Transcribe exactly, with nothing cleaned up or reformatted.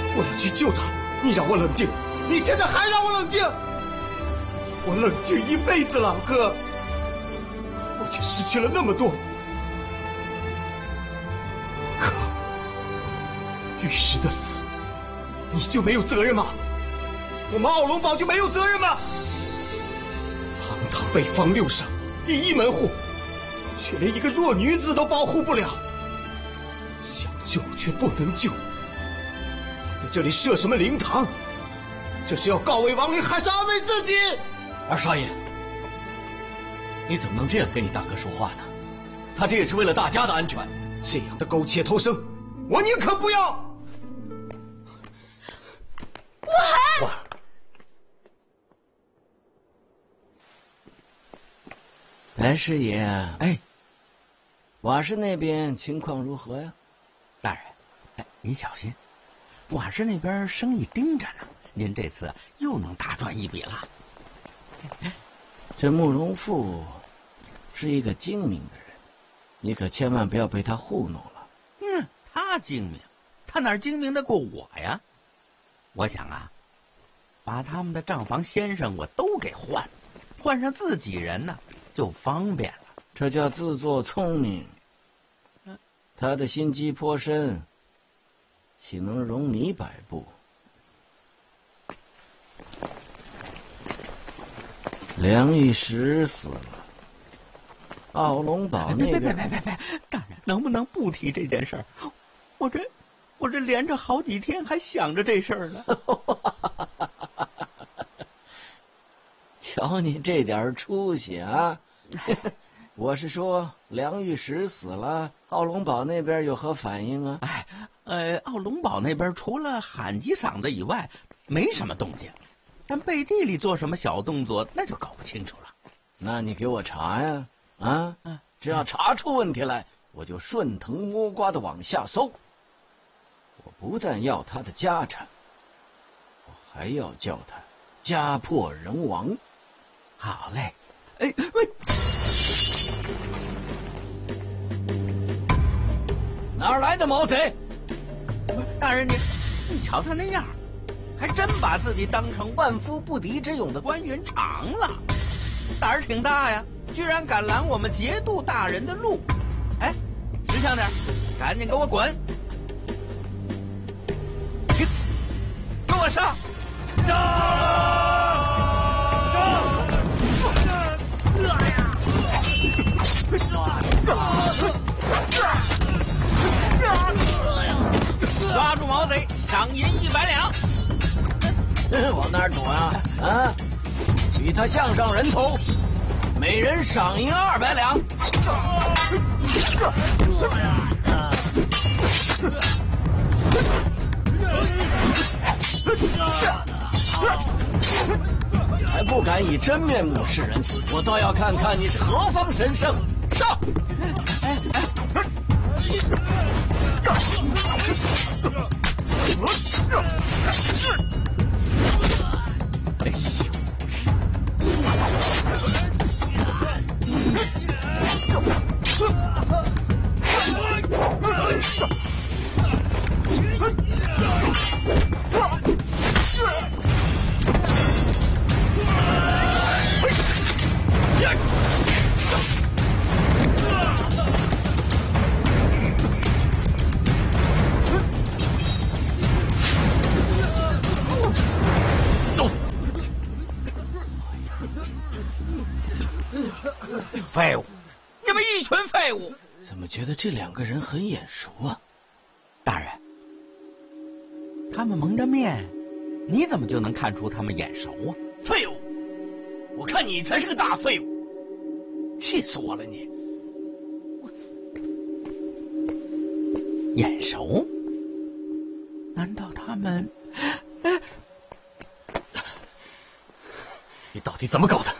我要去救他，你让我冷静，你现在还让我冷静？我冷静一辈子了，哥，我却失去了那么多。哥，玉石的死，你就没有责任吗？我们奥龙堡就没有责任吗？堂堂北方六省第一门户，却连一个弱女子都保护不了，想救却不能救。在这里设什么灵堂？这是要告慰亡灵，还是安慰自己？ 二少爷，你怎么能这样跟你大哥说话呢？他这也是为了大家的安全。 这样的苟且偷生，我宁可不要。 我还婉儿， 白师爷，哎，瓦市那边情况如何呀？ 大人，哎，您小心，瓦市那边生意盯着呢，您这次又能大赚一笔了。 这慕容复是一个精明的人，你可千万不要被他糊弄了。 嗯，他精明，他哪精明得过我呀？我想啊，把他们的账房先生我都给换，换上自己人呢，就方便了。 这叫自作聪明。他的心机颇深，岂能容你摆布？梁玉石死了，奥龙堡那边…… 别别别别别！大人，能不能不提这件事儿？我这，我这连着好几天还想着这事儿呢。 瞧你这点出息啊！我是说，梁玉石死了，奥龙堡那边有何反应啊？ 哎，呃，奥龙堡那边除了喊几嗓子以外，没什么动静。但背地里做什么小动作，那就搞不清楚了。 那你给我查呀！啊，只要查出问题来，我就顺藤摸瓜的往下搜。我不但要他的家产，我还要叫他家破人亡。 好嘞，哎喂， 哪儿来的毛贼？ 大人你，你瞧他那样，还真把自己当成万夫不敌之勇的关云长了，胆儿挺大呀，居然敢拦我们节度大人的路。哎，识相点，赶紧给我滚！给，给我上！上！抓住毛贼，赏银一百两。 往哪儿躲啊？啊！举他项上人头，每人赏银二百两。还不敢以真面目示人，我倒要看看你是何方神圣！上！哎哎！ 废物！你们一群废物！ 怎么觉得这两个人很眼熟啊？ 大人，他们蒙着面，你怎么就能看出他们眼熟啊？ 废物！我看你才是个大废物！气死我了你！ 眼熟？难道他们？ 你到底怎么搞的？